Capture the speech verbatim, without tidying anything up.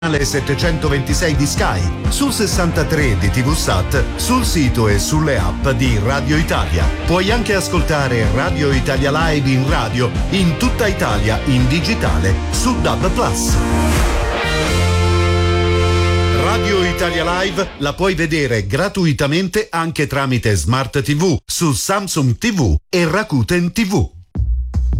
settecentoventisei di Sky, sul sessantatré di T V Sat, sul sito e sulle app di Radio Italia. Puoi anche ascoltare Radio Italia Live in radio in tutta Italia in digitale su D A B plus. Radio Italia Live la puoi vedere gratuitamente anche tramite Smart T V su Samsung T V e Rakuten T V.